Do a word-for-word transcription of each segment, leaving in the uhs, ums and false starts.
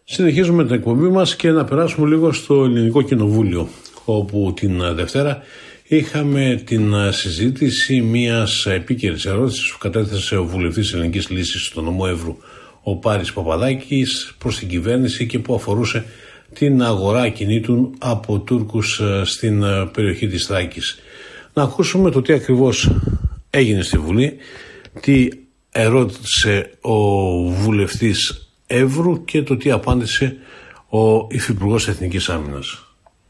Συνεχίζουμε την εκπομπή μας και να περάσουμε λίγο στο Ελληνικό Κοινοβούλιο, όπου την Δευτέρα είχαμε την συζήτηση μιας επίκαιρης ερώτησης που κατέθεσε ο βουλευτής Ελληνικής Λύσης στο νομό Εύρου, ο Πάρης Παπαδάκης, προς την κυβέρνηση και που αφορούσε την αγορά ακινήτων από Τούρκους στην περιοχή της Θράκης. Να ακούσουμε το τι ακριβώς έγινε στη Βουλή, τι ερώτησε ο βουλευτής Εύρου και το τι απάντησε ο Υφυπουργός Εθνικής Άμυνας.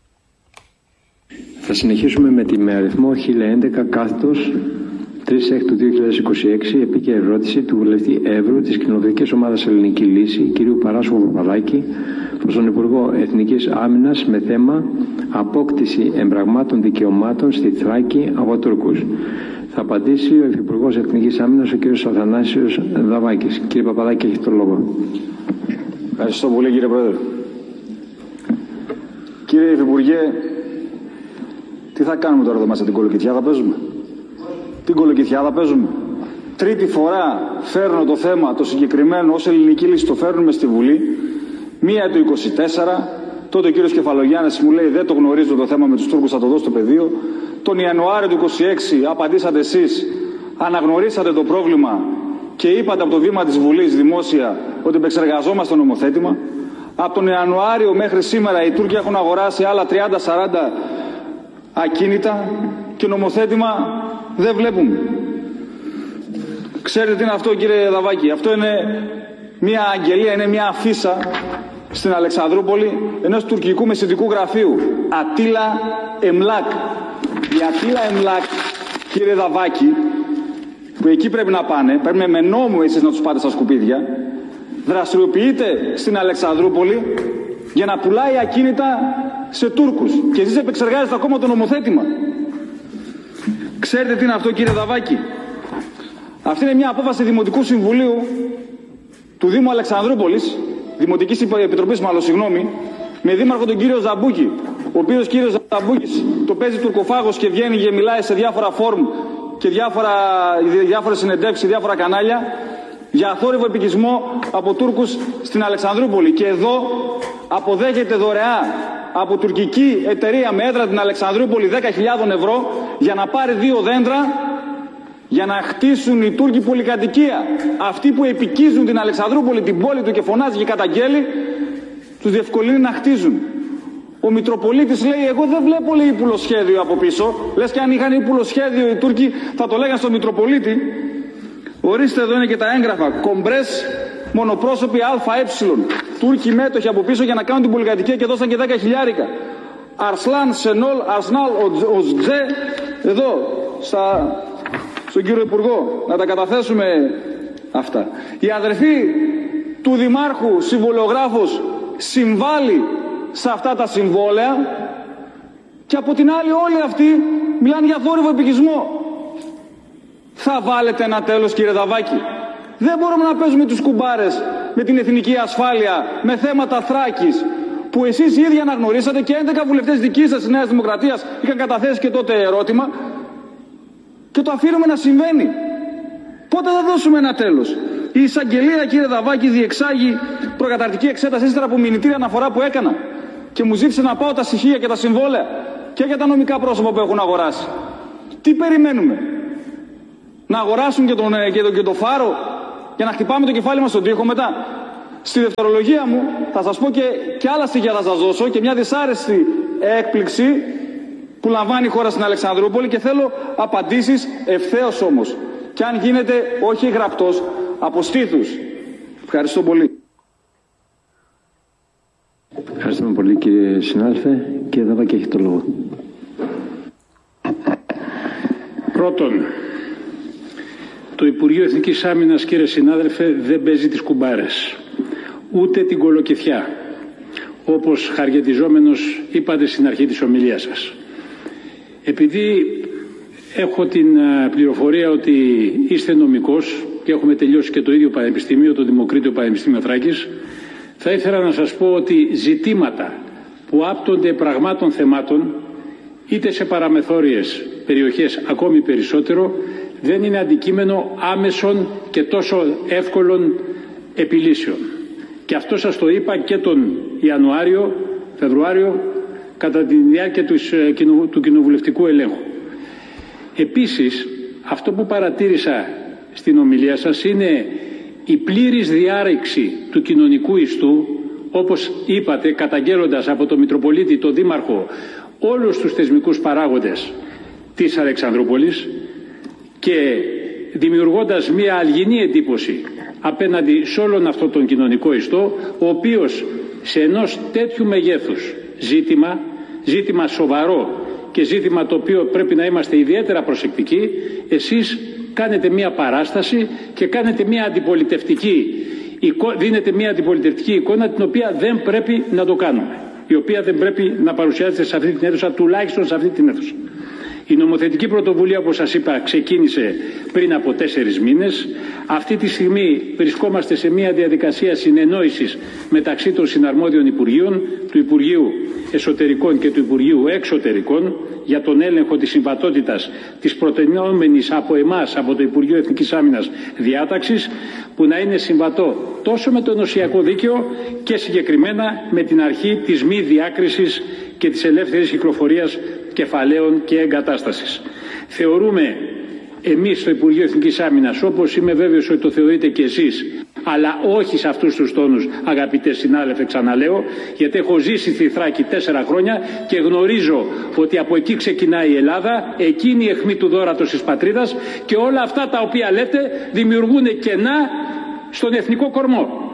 Θα συνεχίσουμε με τη με αριθμό χίλια έντεκα κάθετος τρεις του δύο χιλιάδες είκοσι έξι επίκαιρη ερώτηση του βουλευτή Εύρου της Κοινοβουλευτικής Ομάδας Ελληνική Λύση κ. Παράσχου Παπαδάκη προς τον Υπουργό Εθνικής Άμυνας με θέμα απόκτηση εμπραγμάτων δικαιωμάτων στη Θράκη από Τούρκους. Θα απαντήσει ο Υφυπουργός Εθνικής Άμυνας, ο κ. Αθανάσιος Δαβάκης. Κύριε Παπαδάκη, έχει το λόγο. Ευχαριστώ πολύ, κύριε Πρόεδρε. Κύριε Υφυπουργέ, τι θα κάνουμε τώρα εδώ μέσα, την κολοκυθιά παίζουμε. Την κολοκυθιά θα παίζουμε. Τρίτη φορά φέρνω το θέμα το συγκεκριμένο ως Ελληνική Λύση, το φέρνουμε στη Βουλή. Μία του είκοσι τέσσερα, τότε ο κύριος Κεφαλογιάννης μου λέει δεν το γνωρίζω το θέμα με τους Τούρκους, θα το δω στο πεδίο. Τον Ιανουάριο του είκοσι έξι απαντήσατε εσείς, αναγνωρίσατε το πρόβλημα και είπατε από το βήμα της Βουλής δημόσια ότι επεξεργαζόμαστε το νομοθέτημα. Από τον Ιανουάριο μέχρι σήμερα οι Τούρκοι έχουν αγοράσει άλλα τριάντα σαράντα ακίνητα και νομοθέτημα δεν βλέπουμε. Ξέρετε τι είναι αυτό, κύριε Δαβάκη? Αυτό είναι μια αγγελία, είναι μια αφίσα στην Αλεξανδρούπολη ενός τουρκικού μεσητικού γραφείου. Ατίλα Εμλάκ. Η Ατίλα Εμλάκ, κύριε Δαβάκη, που εκεί πρέπει να πάνε, πρέπει με νόμο εσείς να τους πάτε στα σκουπίδια, δραστηριοποιείται στην Αλεξανδρούπολη για να πουλάει ακίνητα σε Τούρκους. Και εσείς επεξεργάζεστε ακόμα το νομοθέτημα. Ξέρετε τι είναι αυτό, κύριε Δαβάκη? Αυτή είναι μια απόφαση Δημοτικού Συμβουλίου του Δήμου Αλεξανδρούπολης, Δημοτικής Επιτροπής μάλλον, συγγνώμη, με δήμαρχο τον κύριο Ζαμπούκη, ο οποίος κύριος Ζαμπούκης το παίζει τουρκοφάγος και βγαίνει και μιλάει σε διάφορα φόρουμ και διάφορα, διάφορες συνεντεύξεις, διάφορα κανάλια για αθόρυβο επικισμό από Τούρκους στην Αλεξανδρούπολη. Και εδώ αποδέχεται δωρεά από τουρκική εταιρεία με έδρα την Αλεξανδρούπολη δέκα χιλιάδες ευρώ για να πάρει δύο δέντρα για να χτίσουν οι Τούρκοι πολυκατοικία. Αυτοί που επικίζουν την Αλεξανδρούπολη, την πόλη του, και φωνάζει και καταγγέλει, τους διευκολύνει να χτίζουν. Ο Μητροπολίτης λέει, εγώ δεν βλέπω, λέει, πουλοσχέδιο από πίσω. Λες και αν είχαν πουλοσχέδιο οι Τούρκοι θα το λέγαν στον Μητροπολίτη. Ορίστε, εδώ είναι και τα έγγραφα. Κομπρές μονοπρόσωποι ΑΕ. Τούρκοι μέτοχοι από πίσω για να κάνουν την πολυκατοικία και δώσαν και δέκα χιλιάρικα. Αρσλάν, Σενόλ, Αρσνάλ, Οστζέ. Εδώ, στα... στον κύριο Υπουργό, να τα καταθέσουμε αυτά. Η αδερφή του Δημάρχου, συμβολιογράφος, συμβάλλει σε αυτά τα συμβόλαια και από την άλλη όλοι αυτοί μιλάνε για θόρυβο επικισμό. Θα βάλετε ένα τέλος, κύριε Δαβάκη? Δεν μπορούμε να παίζουμε τους κουμπάρες με την εθνική ασφάλεια, με θέματα Θράκης, που εσείς οι ίδιοι αναγνωρίσατε και έντεκα βουλευτές δικοί σας της Νέας Δημοκρατίας είχαν καταθέσει και τότε ερώτημα και το αφήνουμε να συμβαίνει. Πότε θα δώσουμε ένα τέλος? Η εισαγγελία, κύριε Δαβάκη, διεξάγει προκαταρτική εξέταση ύστερα από μηνυτήρια αναφορά που έκανα και μου ζήτησε να πάω τα στοιχεία και τα συμβόλαια και για τα νομικά πρόσωπα που έχουν αγοράσει. Τι περιμένουμε? Να αγοράσουν και τον, και τον, και τον φάρο για να χτυπάμε το κεφάλι μας στον τοίχο μετά? Στη δευτερολογία μου θα σας πω και, και άλλα στοιχεία θα σας δώσω και μια δυσάρεστη έκπληξη που λαμβάνει η χώρα στην Αλεξανδρούπολη και θέλω απαντήσεις ευθέως όμως. Και αν γίνεται όχι γραπτός, από στήθους. Ευχαριστώ πολύ. Ευχαριστούμε πολύ, κύριε συνάδελφε. Κύριε Δαβάκη, έχει το λόγο. Πρώτον, το Υπουργείο Εθνικής Άμυνας, κύριε συνάδελφε, δεν παίζει τις κουμπάρες, ούτε την κολοκυθιά, όπως χαργετιζόμενος είπατε στην αρχή της ομιλίας σας. Επειδή έχω την πληροφορία ότι είστε νομικός και έχουμε τελειώσει και το ίδιο πανεπιστήμιο, το Δημοκρίτιο Πανεπιστήμιο Θράκης, θα ήθελα να σας πω ότι ζητήματα που άπτονται πραγμάτων θεμάτων, είτε σε παραμεθόριες περιοχές ακόμη περισσότερο, δεν είναι αντικείμενο άμεσων και τόσο εύκολων επιλύσεων. Και αυτό σας το είπα και τον Ιανουάριο, Φεβρουάριο, κατά τη διάρκεια του κοινοβουλευτικού ελέγχου. Επίσης, αυτό που παρατήρησα στην ομιλία σας είναι η πλήρης διάρρηξη του κοινωνικού ιστού, όπως είπατε, καταγγέλλοντας από τον Μητροπολίτη, τον Δήμαρχο, όλους τους θεσμικούς παράγοντες της Αλεξανδρούπολης και δημιουργώντας μια αλγινή εντύπωση απέναντι σε όλον αυτό τον κοινωνικό ιστό, ο οποίος σε ενός τέτοιου μεγέθους ζήτημα, ζήτημα σοβαρό και ζήτημα το οποίο πρέπει να είμαστε ιδιαίτερα προσεκτικοί, εσείς κάνετε μια παράσταση και κάνετε μια αντιπολιτευτική, δίνετε μια αντιπολιτευτική εικόνα την οποία δεν πρέπει να το κάνουμε, η οποία δεν πρέπει να παρουσιάζεται σε αυτή την αίθουσα, τουλάχιστον σε αυτή την αίθουσα. Η νομοθετική πρωτοβουλία, όπως σας είπα, ξεκίνησε πριν από τέσσερις μήνες. Αυτή τη στιγμή βρισκόμαστε σε μια διαδικασία συνεννόησης μεταξύ των συναρμόδιων Υπουργείων, του Υπουργείου Εσωτερικών και του Υπουργείου Εξωτερικών, για τον έλεγχο της συμβατότητας της προτενόμενης από εμάς, από το Υπουργείο Εθνικής Άμυνας, διάταξης, που να είναι συμβατό τόσο με το ενωσιακό δίκαιο και συγκεκριμένα με την αρχή της μη διάκρισης και της ελεύθερης κυκλοφορίας κεφαλαίων και εγκατάστασης. Θεωρούμε εμείς στο Υπουργείο Εθνικής Άμυνας, όπως είμαι βέβαιος ότι το θεωρείτε και εσείς, αλλά όχι σε αυτούς τους τόνους, αγαπητέ συνάδελφε, ξαναλέω, γιατί έχω ζήσει στη Θράκη τέσσερα χρόνια και γνωρίζω ότι από εκεί ξεκινάει η Ελλάδα, εκείνη η αιχμή του δώρατος της πατρίδας, και όλα αυτά τα οποία λέτε δημιουργούν κενά στον εθνικό κορμό.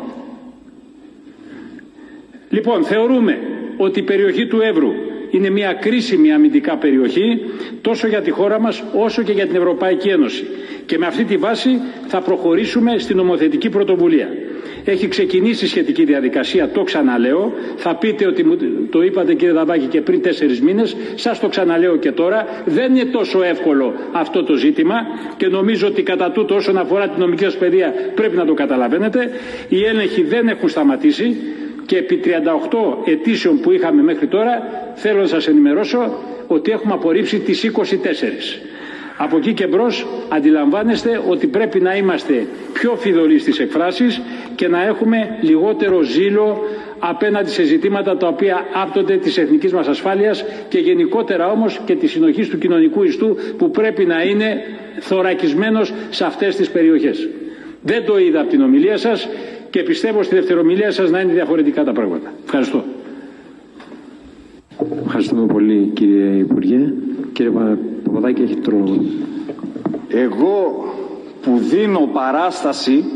Λοιπόν, θεωρούμε ότι η περιοχή του Εύρου είναι μια κρίσιμη αμυντικά περιοχή τόσο για τη χώρα μας όσο και για την Ευρωπαϊκή Ένωση. Και με αυτή τη βάση θα προχωρήσουμε στην νομοθετική πρωτοβουλία. Έχει ξεκινήσει σχετική διαδικασία, το ξαναλέω. Θα πείτε ότι μου το είπατε, κύριε Δαμπάκη, και πριν τέσσερις μήνες. Σας το ξαναλέω και τώρα. Δεν είναι τόσο εύκολο αυτό το ζήτημα και νομίζω ότι κατά τούτο, όσον αφορά την νομική σας παιδεία, πρέπει να το καταλαβαίνετε. Οι έλεγχοι δεν έχουν σταματήσει. Και επί τριάντα οκτώ αιτήσεων που είχαμε μέχρι τώρα, θέλω να σας ενημερώσω ότι έχουμε απορρίψει τις είκοσι τέσσερις. Από εκεί και μπρος αντιλαμβάνεστε ότι πρέπει να είμαστε πιο φιδωλοί στις εκφράσεις και να έχουμε λιγότερο ζήλο απέναντι σε ζητήματα τα οποία άπτονται της εθνικής μας ασφάλειας και γενικότερα όμως και της συνοχής του κοινωνικού ιστού που πρέπει να είναι θωρακισμένος σε αυτές τις περιοχές. Δεν το είδα από την ομιλία σας και πιστεύω στη δευτερομιλία σας να είναι διαφορετικά τα πράγματα. Ευχαριστώ. Ευχαριστούμε πολύ, κύριε Υπουργέ. Κύριε Παπαδάκη, έχει το λόγο. Εγώ που δίνω παράσταση,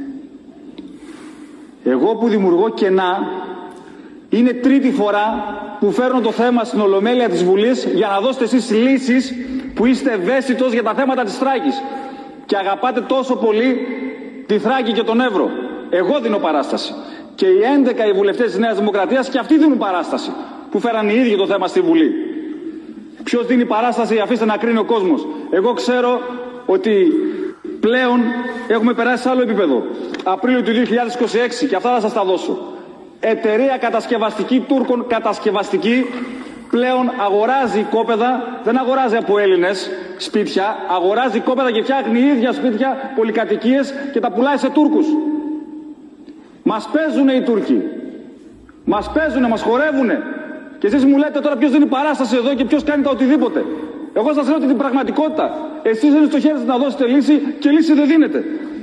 εγώ που δημιουργώ κενά, είναι τρίτη φορά που φέρνω το θέμα στην Ολομέλεια της Βουλής για να δώσετε εσείς λύσεις που είστε ευαίσθητος για τα θέματα της Θράκης και αγαπάτε τόσο πολύ τη Θράκη και τον Εύρο. Εγώ δίνω παράσταση. Και οι έντεκα οι βουλευτές της Νέας Δημοκρατίας και αυτοί δίνουν παράσταση που φέραν οι ίδιοι το θέμα στη Βουλή. Ποιος δίνει παράσταση, αφήστε να κρίνει ο κόσμος. Εγώ ξέρω ότι πλέον έχουμε περάσει σε άλλο επίπεδο. Απρίλιο του δύο χιλιάδες είκοσι έξι, και αυτά θα σας τα δώσω. Εταιρεία κατασκευαστική Τούρκων, κατασκευαστική, πλέον αγοράζει κόπεδα, δεν αγοράζει από Έλληνες σπίτια, αγοράζει κόπεδα και φτιάχνει η ίδια σπίτια, πολυκατοικίες και τα πουλάει σε Τούρκους. Μας παίζουνε οι Τούρκοι. Μας παίζουνε, μας χορεύουνε. Και εσείς μου λέτε τώρα ποιος δίνει παράσταση εδώ και ποιος κάνει τα οτιδήποτε. Εγώ σας λέω ότι την πραγματικότητα. Εσείς δεν είναι στο χέρι σας να δώσετε λύση και λύση δεν δίνετε.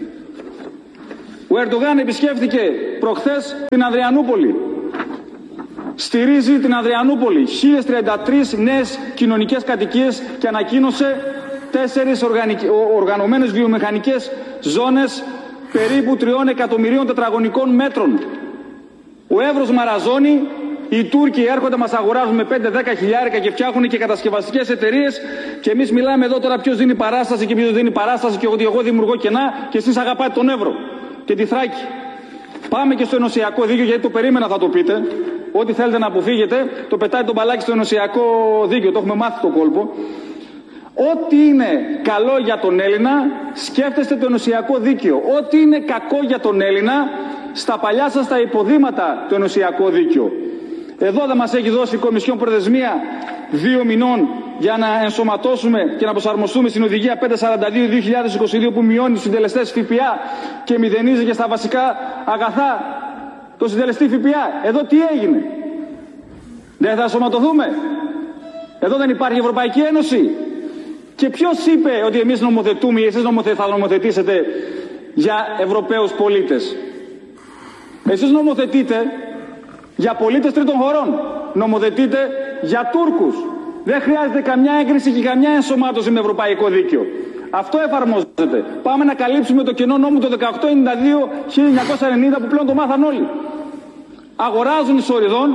Ο Ερντογάν επισκέφθηκε προχθές την Ανδριανούπολη. Στηρίζει την Ανδριανούπολη. χίλιες τριάντα τρεις νέες κοινωνικές κατοικίες και ανακοίνωσε τέσσερις οργανωμένες βιομηχανικές ζώνες περίπου τριών εκατομμυρίων τετραγωνικών μέτρων. Ο Εύρος μαραζώνει, οι Τούρκοι έρχονται, μας αγοράζουν με πέντε δέκα χιλιάρικα και φτιάχνουν και κατασκευαστικές εταιρείες και εμείς μιλάμε εδώ τώρα ποιος δίνει παράσταση και ποιος δίνει παράσταση και ότι εγώ δημιουργώ κενά και εσείς αγαπάτε τον Εύρο και τη Θράκη. Πάμε και στο ενωσιακό δίκαιο, γιατί το περίμενα θα το πείτε. Ό,τι θέλετε να αποφύγετε, το πετάει τον μπαλάκι στο ενωσιακό δίκαιο, το έχουμε μάθει το κόλπο. Ό,τι είναι καλό για τον Έλληνα, σκέφτεστε το ενωσιακό δίκαιο. Ό,τι είναι κακό για τον Έλληνα, στα παλιά σας τα υποδήματα το ενωσιακό δίκαιο. Εδώ δεν μας έχει δώσει η Κομισιόν προθεσμία δύο μηνών για να ενσωματώσουμε και να προσαρμοστούμε στην Οδηγία πεντακόσια σαράντα δύο δύο χιλιάδες είκοσι δύο που μειώνει τους συντελεστές ΦΠΑ και μηδενίζει και στα βασικά αγαθά το συντελεστή ΦΠΑ. Εδώ τι έγινε? Δεν θα σωματωθούμε? Εδώ δεν υπάρχει Ευρωπαϊκή Ένωση? Και ποιος είπε ότι εμείς νομοθετούμε ή εσείς θα νομοθετήσετε για Ευρωπαίους πολίτες? Εσείς νομοθετείτε για πολίτες τρίτων χωρών. Νομοθετείτε για Τούρκους. Δεν χρειάζεται καμιά έγκριση και καμιά ενσωμάτωση με ευρωπαϊκό δίκαιο. Αυτό εφαρμόζεται. Πάμε να καλύψουμε το κενό νόμου το δεκαοκτώ ενενήντα δύο χίλια εννιακόσια ενενήντα που πλέον το μάθαν όλοι. Αγοράζουν εισοριδών,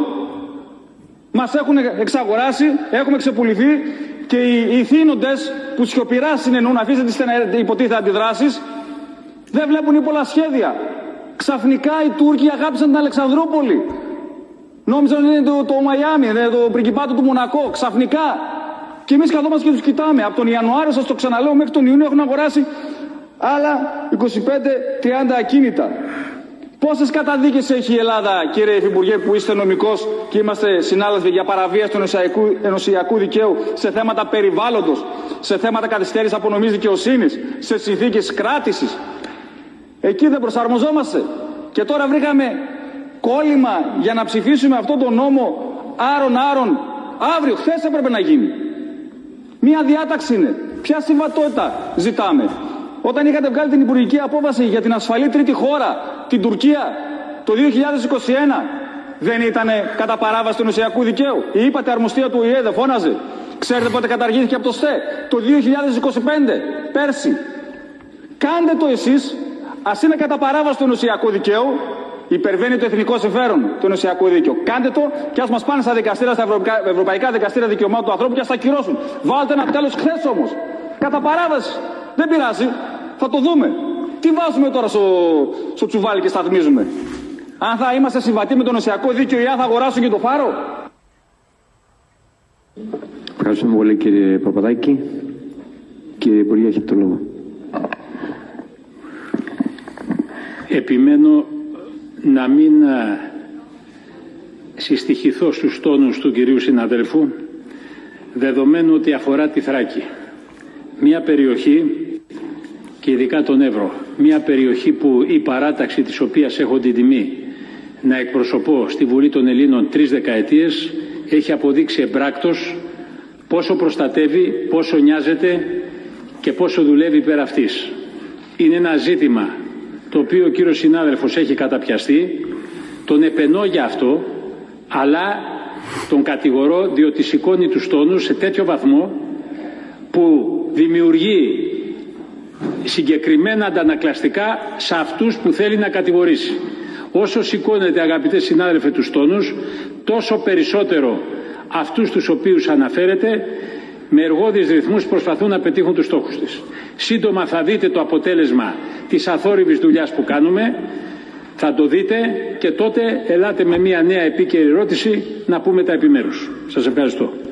μας έχουν εξαγοράσει, έχουμε ξεπουληθεί και οι ηθήνοντες που σιωπηρά συνενούν, αφήστε τις υποτίθεται αντιδράσεις, δεν βλέπουν ύπολα σχέδια. Ξαφνικά οι Τούρκοι αγάπησαν την Αλεξανδρούπολη. Νόμιζαν ότι είναι το, το Μαϊάμι, είναι το πριγκιπάτο του Μονακό. Ξαφνικά. Και εμείς καθόμαστε και τους κοιτάμε. Από τον Ιανουάριο, σας το ξαναλέω, μέχρι τον Ιούνιο έχουν αγοράσει άλλα είκοσι πέντε τριάντα ακίνητα. Πόσες καταδίκες έχει η Ελλάδα, κύριε Υφυπουργέ, που είστε νομικός και είμαστε συνάδελφοι, για παραβίαση του ενωσιακού, ενωσιακού δικαίου σε θέματα περιβάλλοντος, σε θέματα καθυστέρησης απονομής δικαιοσύνης, σε συνθήκες κράτησης? Εκεί δεν προσαρμοζόμαστε? Και τώρα βρήκαμε κόλλημα για να ψηφίσουμε αυτόν τον νόμο άρον-άρον. Αύριο, χθες έπρεπε να γίνει. Μία διάταξη είναι. Ποια συμβατότητα ζητάμε? Όταν είχατε βγάλει την υπουργική απόφαση για την ασφαλή τρίτη χώρα, την Τουρκία, το δύο χιλιάδες είκοσι ένα, δεν ήταν κατά παράβαση του ενωσιακού δικαίου? Η ύπατη αρμοστία του ΟΗΕ δεν φώναζε? Ξέρετε πότε καταργήθηκε από το ΣΤΕ? Το δύο χιλιάδες είκοσι πέντε, πέρσι. Κάντε το εσείς. Ας είναι κατά παράβαση του ενωσιακού δικαίου, υπερβαίνει το εθνικό συμφέρον του ενωσιακού δίκαιου. Κάντε το και ας μας πάνε στα δικαστήρια, στα ευρωπαϊκά, ευρωπαϊκά δικαστήρια δικαιωμάτων του ανθρώπου και ας τα κυρώσουν. Βάλτε ένα τέλος χθες όμως. Κατά παράβαση. Δεν πειράζει. Θα το δούμε. Τι βάζουμε τώρα στο, στο τσουβάλι και σταθμίζουμε? Αν θα είμαστε συμβατοί με το ενωσιακό δίκαιο ή αν θα αγοράσουν και το φάρο? Ευχαριστούμε πολύ, κύριε Παπαδάκη. Κύριε Υπουργέ, έχετε το λόγο. Επιμένω να μην συστοιχηθώ στους τόνους του κυρίου συναδέλφου, δεδομένου ότι αφορά τη Θράκη. Μια περιοχή, και ειδικά τον Εύρο, μια περιοχή που η παράταξη της οποίας έχω την τιμή να εκπροσωπώ στη Βουλή των Ελλήνων τρεις δεκαετίες, έχει αποδείξει εμπράκτος πόσο προστατεύει, πόσο νοιάζεται και πόσο δουλεύει υπέρ αυτής. Είναι ένα ζήτημα το οποίο ο κύριος συνάδελφος έχει καταπιαστεί, τον επενώ για αυτό, αλλά τον κατηγορώ διότι σηκώνει τους τόνους σε τέτοιο βαθμό που δημιουργεί συγκεκριμένα αντανακλαστικά σε αυτούς που θέλει να κατηγορήσει. Όσο σηκώνεται, αγαπητές συνάδελφοι, τους τόνους, τόσο περισσότερο αυτούς τους οποίους αναφέρεται με εργώδεις ρυθμούς προσπαθούν να πετύχουν τους στόχους της. Σύντομα θα δείτε το αποτέλεσμα της αθόρυβης δουλειάς που κάνουμε, θα το δείτε και τότε ελάτε με μια νέα επίκαιρη ερώτηση να πούμε τα επιμέρους. Σας ευχαριστώ.